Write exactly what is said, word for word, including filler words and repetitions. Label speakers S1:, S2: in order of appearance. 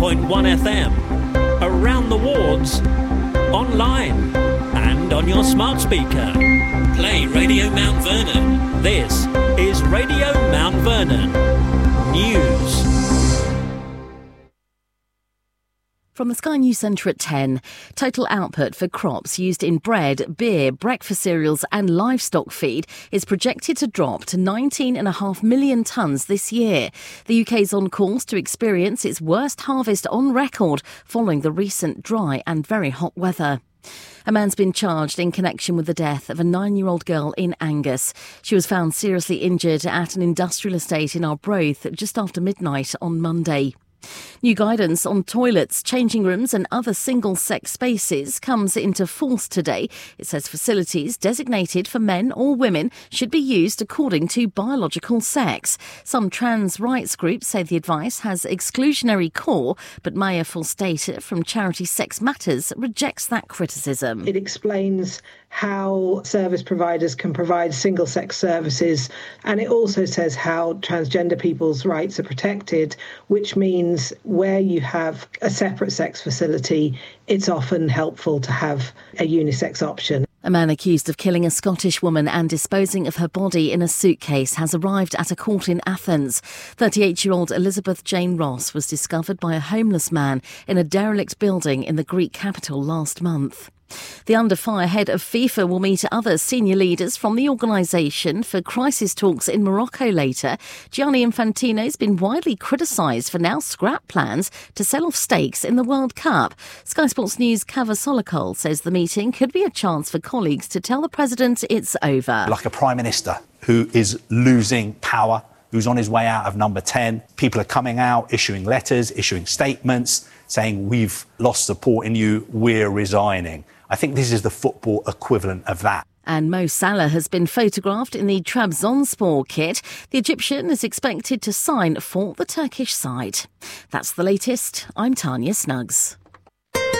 S1: point one F M, around the wards, online and on your smart speaker. Play Radio Mount Vernon. This is Radio Mount Vernon News.
S2: From the Sky News Centre at ten, total output for crops used in bread, beer, breakfast cereals and livestock feed is projected to drop to nineteen point five million tonnes this year. The U K is on course to experience its worst harvest on record following the recent dry and very hot weather. A man's been charged in connection with the death of a nine-year-old girl in Angus. She was found seriously injured at an industrial estate in Arbroath just after midnight on Monday. New guidance on toilets, changing rooms and other single-sex spaces comes into force today. It says facilities designated for men or women should be used according to biological sex. Some trans rights groups say the advice has exclusionary core, but Maya Fulstater from charity Sex Matters rejects that criticism.
S3: It explains how service providers can provide single-sex services, and it also says how transgender people's rights are protected, which means where you have a separate sex facility, it's often helpful to have a unisex option.
S2: A man accused of killing a Scottish woman and disposing of her body in a suitcase has arrived at a court in Athens. thirty-eight-year-old Elizabeth Jane Ross was discovered by a homeless man in a derelict building in the Greek capital last month. The under-fire head of FIFA will meet other senior leaders from the organisation for crisis talks in Morocco later. Gianni Infantino has been widely criticised for now scrap plans to sell off stakes in the World Cup. Sky Sports News' Kava Solokol says the meeting could be a chance for colleagues to tell the president it's over.
S4: Like a prime minister who is losing power, who's on his way out of number ten. People are coming out, issuing letters, issuing statements, saying we've lost support in you, we're resigning. I think this is the football equivalent of that.
S2: And Mo Salah has been photographed in the Trabzonspor kit. The Egyptian is expected to sign for the Turkish side. That's the latest. I'm Tanya Snuggs.